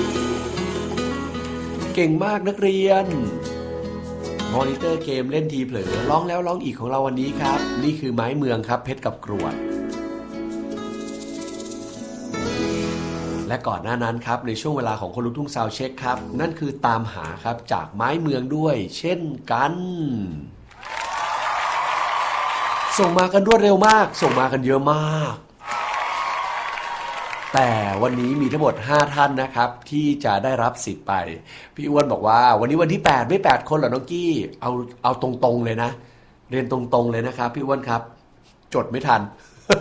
เก่งมากนักเรียนมอนิเตอร์เกมเล่นทีเผลอร้องแล้วร้องอีกของเราวันนี้ครับนี่คือไม้เมืองครับเพชรกับกรวดและก่อนหน้านั้นครับในช่วงเวลาของคนลุกทุ่งซาวด์เช็คครับนั่นคือตามหาครับจากไม้เมืองด้วยเช่นกันส่งมากันรวดเร็วมากส่งมากันเยอะมากแต่วันนี้มีทั้งหมด5ท่านนะครับที่จะได้รับสิทธิ์ไปพี่อ้วนบอกว่าวันนี้วันที่8ไม่8คนเหรอน้องกี้เอาตรงๆเลยนะเรียนตรงๆเลยนะครับพี่อ้วนครับจดไม่ทัน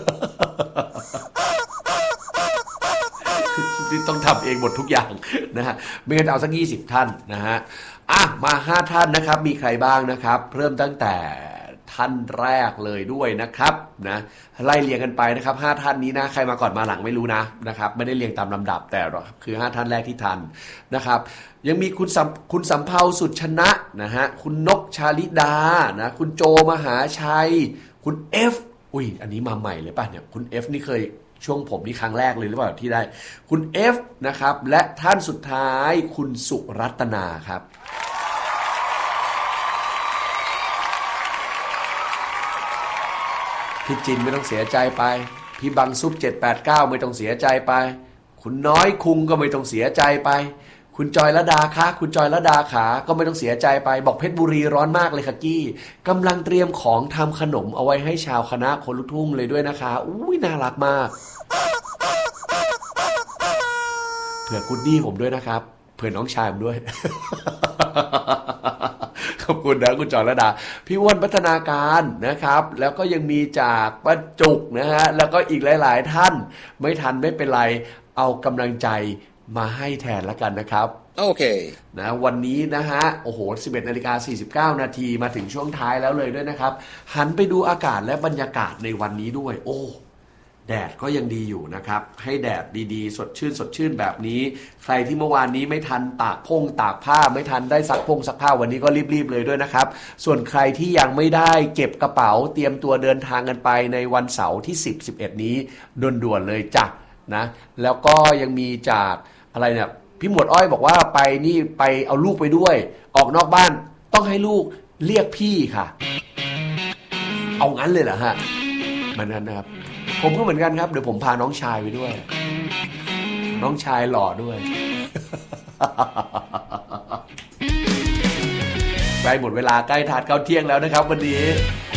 ต้องทำเองหมดทุกอย่างนะฮะไม่งั้นเอาสัก20ท่านนะฮะมา5ท่านนะครับมีใครบ้างนะครับเริ่มตั้งแต่ท่านแรกเลยด้วยนะครับนะไล่เรียงกันไปนะครับ5ท่านนี้นะใครมาก่อนมาหลังไม่รู้นะครับไม่ได้เรียงตามลำดับแต่คือ5ท่านแรกที่ทันนะครับยังมีคุณสำเภาสุดชนะนะฮะคุณนกชาลิดานะคุณโจมหาชัยคุณ F อันนี้มาใหม่เลยป่ะเนี่ยคุณ F นี่เคยช่วงผมนี่ครั้งแรกเลยหรือเปล่าที่ได้คุณ F นะครับและท่านสุดท้ายคุณสุรัตนาครับพี่จินไม่ต้องเสียใจไปพี่บังซุป789ไม่ต้องเสียใจไปคุณน้อยคุงก็ไม่ต้องเสียใจไปคุณจอยละดาคะคุณจอยละดาขาก็ไม่ต้องเสียใจไปบอกเพชรบุรีร้อนมากเลยค่ะกี้กำลังเตรียมของทำขนมเอาไว้ให้ชาวคณะคนลุกทุ่งเลยด้วยนะคะน่ารักมากเผื่อคุณดี้ผมด้วยนะครับเผื่อน้องชายผมด้วย ขอบคุณนะคุณจอยละดาพี่อ้วนพัฒนาการนะครับแล้วก็ยังมีจากป้าจุกนะฮะแล้วก็อีกหลายๆท่านไม่ทันไม่เป็นไรเอากำลังใจมาให้แทนละกันนะครับโอเคนะวันนี้นะฮะโอ้โห 11:49 นาทีมาถึงช่วงท้ายแล้วเลยด้วยนะครับหันไปดูอากาศและบรรยากาศในวันนี้ด้วยแดดก็ยังดีอยู่นะครับให้แดดดีๆสดชื่นแบบนี้ใครที่เมื่อวานนี้ไม่ทันตากผ้าไม่ทันได้ซักผ้าวันนี้ก็รีบเลยด้วยนะครับส่วนใครที่ยังไม่ได้เก็บกระเป๋าเตรียมตัวเดินทางกันไปในวันเสาร์ที่10-11นี้ด่วนๆเลยจ้ะนะแล้วก็ยังมีจากอะไรเนี่ยพี่หมวดอ้อยบอกว่าไปเอาลูกไปด้วยออกนอกบ้านต้องให้ลูกเรียกพี่ค่ะเอางั้นเลยเหรอฮะมันนั้นนะครับผมก็เหมือนกันครับเดี๋ยวผมพาน้องชายไปด้วยน้องชายหล่อด้วย ใกล้หมดเวลาใกล้ทานข้าวเที่ยงแล้วนะครับวันนี้